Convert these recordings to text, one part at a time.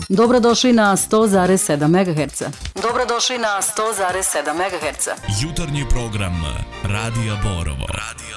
Dobrodošli na 100,7 MHz. Dobrodošli na 100,7 MHz. Jutarnji program Radija Borovo.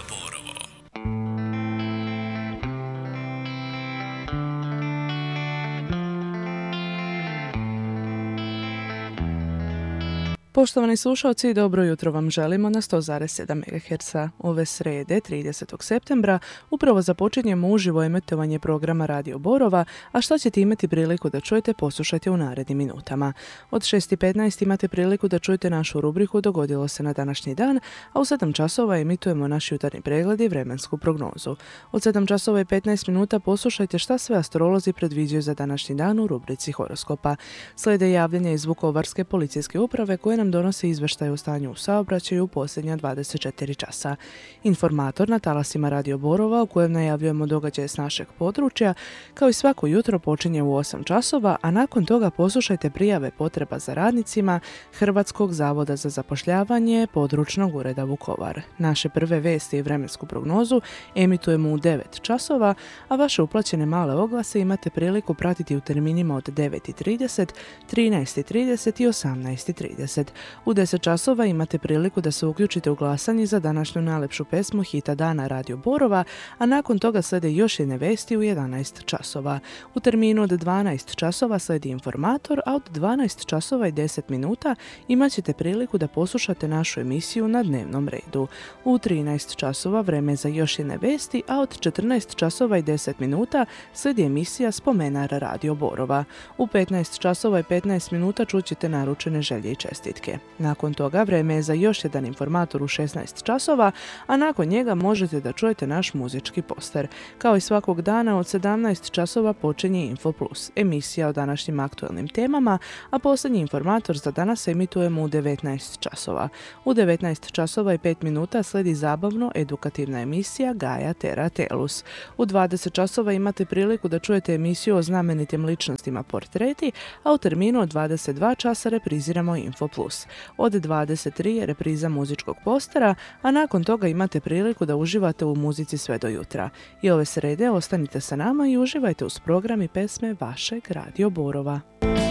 Poštovani slušalci, dobro jutro vam želimo na 100,7 MHz. Ove srede, 30. septembra, upravo započinjemo uživo emitovanje programa Radio Borova, a što ćete imati priliku da čujete, poslušajte u narednim minutama. Od 6:15 imate priliku da čujete našu rubriku Dogodilo se na današnji dan, a u 7 časova emitujemo naš jutarnji pregled i vremensku prognozu. Od 7 časova i 15 minuta poslušajte šta sve astrolozi predviđaju za današnji dan u rubrici horoskopa. Slijede javljanje iz Vukovarske policijske uprave koje nam donose izveštaj o stanju u saobraćaju u posljednja 24 časa. Informator na talasima Radio Borova u kojem najavljujemo događaje s našeg područja, kao i svako jutro počinje u 8 časova, a nakon toga poslušajte prijave potreba za radnicima Hrvatskog zavoda za zapošljavanje područnog ureda Vukovar. Naše prve vesti i vremensku prognozu emitujemo u 9 časova, a vaše uplaćene male oglase imate priliku pratiti u terminima od 9:30, 13:30 i 18:30. U 10 časova imate priliku da se uključite u glasanje za današnju najlepšu pesmu hita dana Radio Borova, a nakon toga slede još jedne vesti u 11 časova. U terminu od 12 časova sledi informator, a od 12 časova i 10 minuta imat ćete priliku da poslušate našu emisiju Na dnevnom redu. U 13 časova vreme za još jedne vesti, a od 14 časova i 10 minuta sledi emisija Spomenar Radio Borova. U 15 časova i 15 minuta čućete naručene želje i čestitke. Nakon toga vreme je za još jedan informator u 16 časova, a nakon njega možete da čujete naš muzički poster. Kao i svakog dana od 17 časova počinje Info Plus, emisija o današnjim aktualnim temama, a posljednji informator za danas emitujemo u 19 časova. U 19 časova i 5 minuta sledi zabavno-edukativna emisija Gaja Tera Telus. U 20 časova imate priliku da čujete emisiju o znamenitim ličnostima Portreti, a u terminu od 22 časa repriziramo Info Plus. Od 23 je repriza muzičkog postera, a nakon toga imate priliku da uživate u muzici sve do jutra. I ove srede ostanite sa nama i uživajte uz program i pesme vašeg Radio Borova.